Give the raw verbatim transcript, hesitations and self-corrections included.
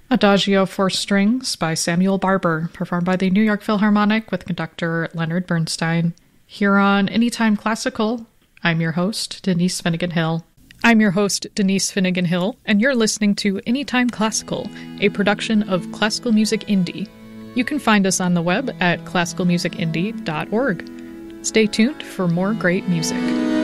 Adagio for Strings by Samuel Barber, performed by the New York Philharmonic with conductor Leonard Bernstein. Here on Anytime Classical, I'm your host, Denise Finnegan Hill. I'm your host, Denise Finnegan Hill, and you're listening to Anytime Classical, a production of Classical Music Indie. You can find us on the web at classical music indie dot org. Stay tuned for more great music.